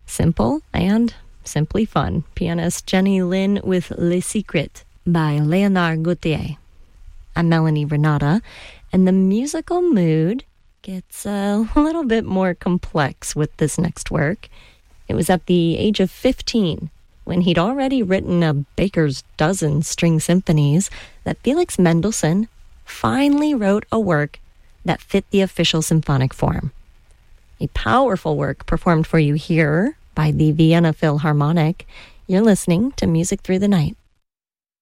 Simple and simply fun. Pianist Jenny Lin with Le Secret by Leonard Gautier. I'm Melanie Renata, and the musical mood gets a little bit more complex with this next work. It was at the age of 15, when he'd already written a baker's dozen string symphonies, that Felix Mendelssohn finally wrote a work that fit the official symphonic form. A powerful work performed for you here by the Vienna Philharmonic. You're listening to Music Through the Night.